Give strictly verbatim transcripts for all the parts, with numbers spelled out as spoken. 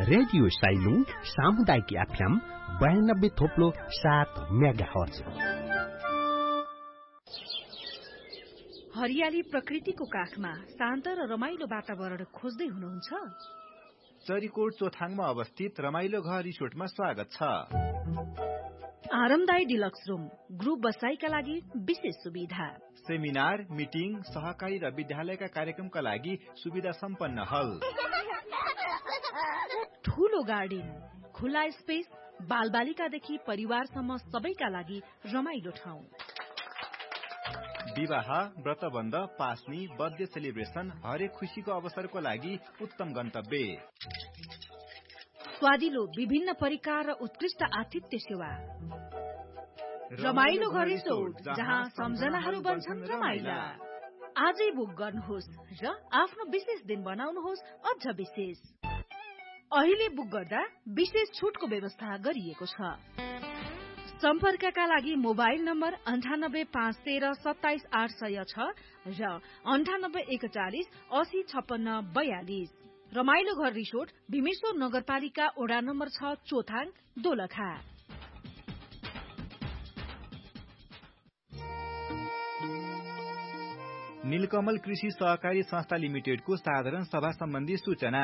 Radio Sailung सामुदायिक FM बयानब्बे थोप्लो सात मेगाहर्ज। हरियाली प्रकृतिको काखमा शान्त र रमाइलो वातावरण खोज्दै हुनुहुन्छ? चरीकोट चोथाङमा अवस्थित रमाइलो घर रिसोर्टमा स्वागत छ। आरामदायी डिलक्स रूम, ग्रुप बसाईका लागि विशेष सुविधा, सेमिनार, मिटिङ, सहकारी र विद्यालयका कार्यक्रमका लागि सुविधा सम्पन्न हल, ठूलो गार्डन, खुला स्पेस, बालबालिकादेखि परिवारसम्म सबैका लागि रमाइलो ठाउँ। विवाह, व्रतबन्ध, पास्नी, बर्थडे सेलिब्रेसन, हरेक खुशीको अवसरको लागि उत्तम गन्तव्य। स्वादिलो विभिन्न परिकार र उत्कृष्ट आतिथ्य सेवा। रमाइलो घर रिसोर्ट, जहाँ सम्झनाहरू बन्छन् रमाइला। आजै बुक गर्नुहोस् र आफ्नो विशेष दिन बनाउनुहोस् अझ विशेष। अहिले बुक गर्दा विशेष छुटको व्यवस्था गरिएको छ। सम्पर्कका लागि मोबाइल नम्बर अन्ठानब्बे पाँच तेह्र सत्ताइस आठ सय छ र अन्ठानब्बे एकचालिस असी छप्पन्न बयालिस। रमाइलो घर रिसोर्ट, भीमेश्वर नगरपालिका ओडा नम्बर छ, चोथाङ, दोलखा। नीलकमल कृषि सहकारी संस्था लिमिटेडको साधारण सभा सम्बन्धी सूचना।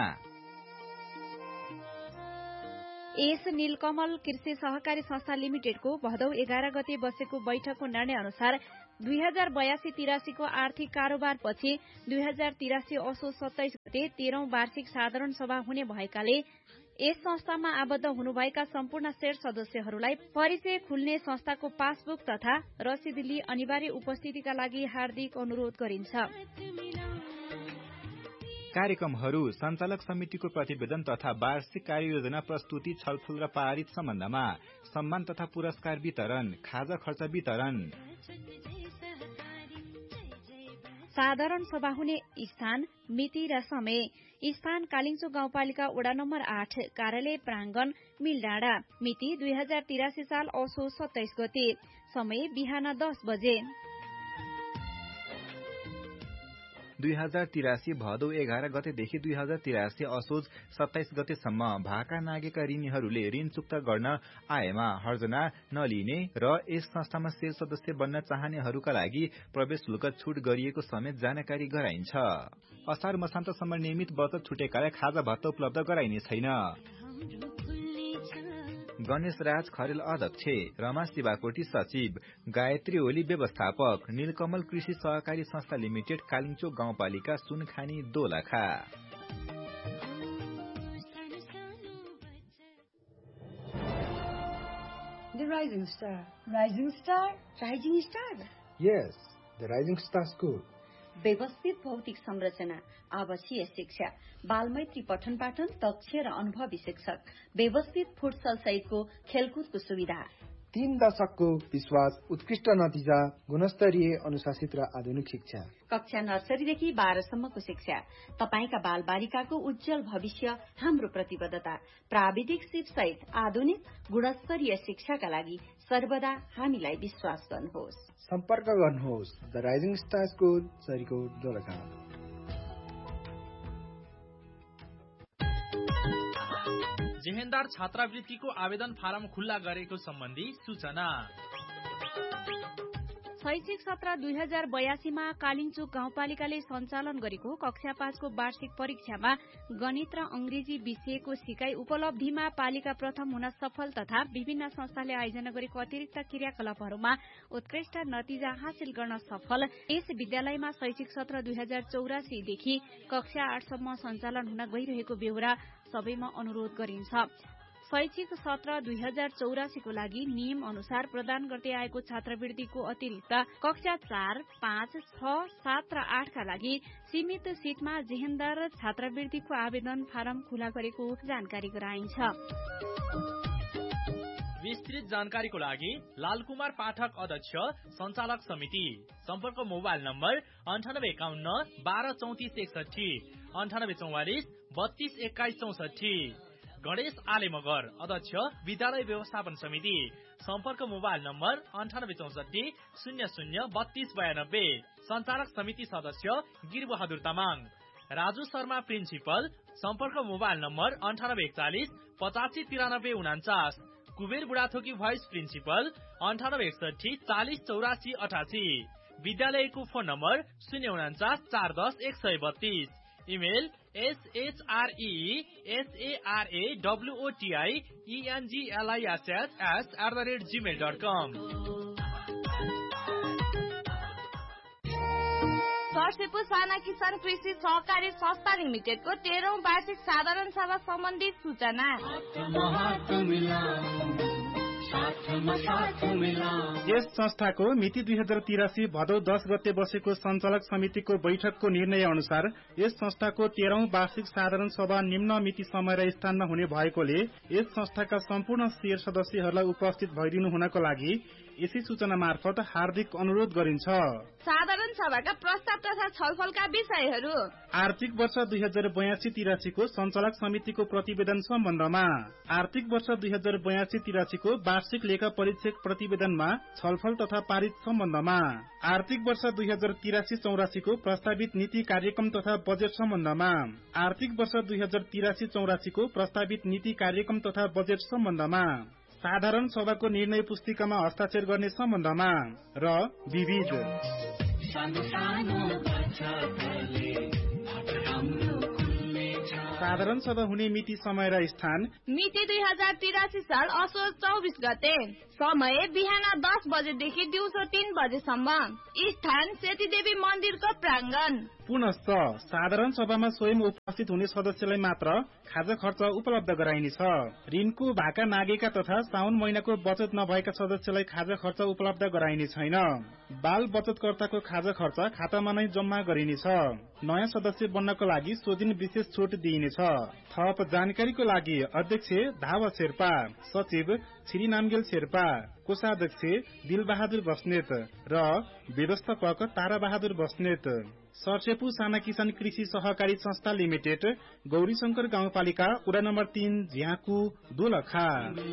यस नीलकमल कृषि सहकारी संस्था लिमिटेडको भदौ एघार गते बसेको बैठकको निर्णय अनुसार दुई हजार बयासी तिरासीको आर्थिक कारोबार पछि दुई हजार तिरासी असो सत्ताइस गते तेह्रौं वार्षिक साधारण सभा हुने भएकाले यस संस्थामा आबद्ध हुनुभएका सम्पूर्ण शेयर सदस्यहरूलाई परिचय खुल्ने संस्थाको पासबुक तथा रसिद लिई अनिवार्य उपस्थितिका लागि हार्दिक अनुरोध गरिन्छ। कार्यक्रमहरू, सञ्चालक समितिको प्रतिवेदन तथा वार्षिक कार्ययोजना प्रस्तुति, छलफल र पारित सम्बन्धमा सम्मान तथा पुरस्कार वितरण, खाजा खर्च वितरण। साधारण सभा हुने स्थान, मिति र समय। स्थान कालिङ्चो गाउँपालिका वडा नम्बर आठ, कार्यालय प्राङ्गण, मिलडाँडा। मिति दुई हजार तिरासी साल असो सत्ताइस गते। समय बिहान दस बजे। दुई हजार तिरासी भदौ एघार गतेदेखि दुई हजार तिरासी असोज सत्ताइस गतेसम्म भाका नागेका ऋणीहरूले ऋण चुक्ता गर्न आएमा हर्जना नलिने र यस संस्थामा शेयर सदस्य बन्न चाहनेहरूका लागि प्रवेश शुल्क छुट गरिएको समेत जानकारी गराइन्छ। असार मसान्तसम्म नियमित बचत छुटेकालाई खाजा भत्ता उपलब्ध गराइने छैन। गणेश राज खरेल अध्यक्ष, रमा शिवाकोटी सचिव, गायत्री ओली व्यवस्थापक, नीलकमल कृषि सहकारी संस्था लिमिटेड, कालिङ्चोक गाउँपालिका, Sunkhani, Dolakha. The Rising Star. Rising Star? Rising Star? Yes, the Rising Star School. व्यवस्थित भौतिक संरचना, आवासीय शिक्षा, बालमैत्री पठन पाठन, दक्ष र अनुभवी शिक्षक, व्यवस्थित फुटसल सहितको खेलकुदको सुविधा, तीन दशकको विश्वास, उत्कृष्ट नतिजा, गुणस्तरीय, अनुशासित र आधुनिक शिक्षा, कक्षा नर्सरीदेखि बाह्रसम्मको शिक्षा, तपाईका बाल बालिकाको उज्जवल भविष्य हाम्रो प्रतिबद्धता। प्राविधिक सिप सहित आधुनिक गुणस्तरीय शिक्षाका लागि सर्वदा हामीलाई विश्वास गर्नुहोस्। सम्पर्क गर्नुहोस् the rising star school, Charikot, Dolakha. जेहेन्दार छात्रवृत्तिको आवेदन फारम खुल्ला गरेको सम्बन्धी सूचना। शैक्षिक सत्र दुई हजार बयासीमा कालिङ्चोक गाउँपालिकाले सञ्चालन गरेको कक्षा पाँचको वार्षिक परीक्षामा गणित र अंग्रेजी विषयको सिकाइ उपलब्धिमा पालिका प्रथम हुन सफल तथा विभिन्न संस्थाले आयोजना गरेको अतिरिक्त क्रियाकलापहरूमा उत्कृष्ट नतिजा हासिल गर्न सफल यस विद्यालयमा शैक्षिक सत्र दुई हजार चौरासीदेखि कक्षा आठसम्म सञ्चालन हुन गइरहेको बेहोरा सबैमा अनुरोध गरिन्छ। शैक्षिक सत्र दुई हजार चौरासीको लागि नियम अनुसार प्रदान गर्दै आएको छात्रवृत्तिको अतिरिक्त कक्षा चार, पाँच, छ, सात र आठका लागि सीमित सीटमा जेहेन्दार छात्रवृत्तिको आवेदन फारम खुला गरेको जानकारी गराइन्छ। विस्तृत जानकारीको लागि लालकुमार पाठक, अध्यक्ष, सञ्चालक समिति। सम्पर्क मोबाइल नम्बर अन्ठानब्बे एकाउन्न बाह्र चौतिस एकसठी, अन्ठानब्बे चौवालिस बत्तीस एक्काइस चौसठी। गणेश आले मगर, अध्यक्ष, विद्यालय व्यवस्थापन समिति। सम्पर्क मोबाइल नम्बर अन्ठानब्बे चौसठी शून्य शून्य बत्तीस बयानब्बे। सञ्चालक समिति सदस्य गिरबहादुर तामाङ। राजु शर्मा, प्रिन्सिपल, सम्पर्क मोबाइल नम्बर अन्ठानब्बे एकचालिस पचासी तिरानब्बे उनान्चास। कुबेर बुढाथोकी भाइस प्रिन्सिपल अन्ठानब्बे एकसठी चालिस चौरासी अठासी। विद्यालयको फोन नम्बर शून्य उनान्चास चार दस एक सय बत्तीस। Email shraradwotiencliss at the rate gmail dot com। सर्सेपु साना किसान कृषि सहकारी संस्था लिमिटेडको तेह्रौं वार्षिक साधारण सभा सम्बन्धी सूचना। यस संस्थाको मिति दुई हजार तिरासी भदौ दस गते बसेको संचालक समितिको बैठकको निर्णय अनुसार यस संस्थाको तेह्रौं वार्षिक साधारण सभा निम्न मिति समय र स्थानमा हुने भएकोले यस संस्थाका सम्पूर्ण शेयर सदस्यहरूलाई उपस्थित भइदिनु हुनको लागि यसै सूचना मार्फत हार्दिक अनुरोध गरिन्छ। साधारण सभाका प्रस्ताव तथा छलफलका विषयहरू आर्थिक वर्ष दुई हजार बयासी तिरासीको संचालक समितिको प्रतिवेदन सम्बन्धमा, आर्थिक वर्ष दुई हजार बयासी तिरासीको वार्षिक लेखा परीक्षक प्रतिवेदनमा छलफल तथा पारित सम्बन्धमा, आर्थिक वर्ष दुई हजार तिरासी चौरासीको प्रस्तावित नीति कार्यक्रम तथा बजेट सम्बन्धमा, आर्थिक वर्ष दुई हजार तिरासी चौरासीको प्रस्तावित नीति कार्यक्रम तथा बजेट सम्बन्धमा, साधारण सभाको निर्णय पुस्तिकामा हस्ताक्षर गर्ने सम्बन्धमा र विविध साधारण सभा हुने मिति समय र स्थान मिति दुई हजार तिरासी साल असोज चौबिस गते। समय बिहान दस बजेदेखि दिउँसो तीन बजेसम्म। स्थान सेतीदेवी मन्दिरको प्राङ्गण। पुनश्च साधारण सभामा स्वयं उपस्थित हुने सदस्यलाई मात्र खाजा खर्च उपलब्ध गराइनेछ। ऋणको भाका नागेका तथा साउन महिनाको बचत नभएका सदस्यलाई खाजा खर्च उपलब्ध गराइने छैन। बाल बचतकर्ताको खाजा खर्च खातामा नै जम्मा गरिनेछ। नयाँ सदस्य बन्नको लागि सोझिन विशेष छुट दिइनेछ। थप जानकारीको लागि अध्यक्ष धावा शेर्पा, सचिव छिरी नामगेल शेर्पा, कोषाध्यक्ष दिलबहादुर बस्नेत र व्यवस्थापक तारा बहादुर बस्नेत। सर्सेपु साना किसान कृषि सहकारी संस्था लिमिटेड, गौरी शंकर गाउँपालिका, वडा नम्बर तीन, झ्याकु, दोलखा।